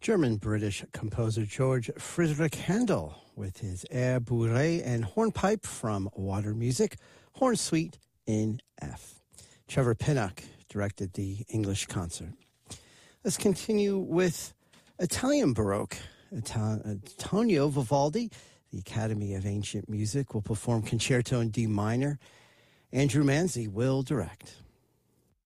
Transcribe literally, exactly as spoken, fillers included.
German-British composer George Friedrich Handel with his Air Bourrée and hornpipe from Water Music, Horn Suite in F. Trevor Pinnock directed the English concert. Let's continue with Italian Baroque. Antonio Vivaldi, the Academy of Ancient Music, will perform Concerto in D minor. Andrew Manzi will direct.